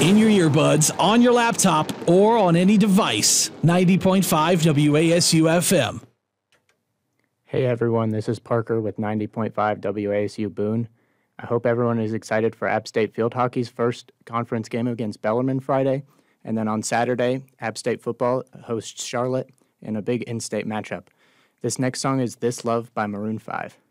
in your earbuds, on your laptop, or on any device. 90.5 WASU FM. Hey everyone, this is Parker with 90.5 WASU Boone. I hope everyone is excited for App State Field Hockey's first conference game against Bellarmine Friday. And then on Saturday, App State football hosts Charlotte in a big in-state matchup. This next song is This Love by Maroon 5.